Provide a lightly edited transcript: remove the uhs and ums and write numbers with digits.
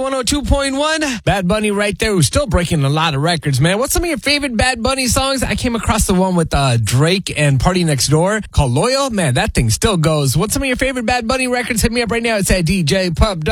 102.1. Bad Bunny right there, who's still breaking a lot of records, man. What's some of your favorite Bad Bunny songs? I came across the one with Drake and Party Next Door called Loyal. Man, that thing still goes. What's some of your favorite Bad Bunny records? Hit me up right now. It's at DJ Pub.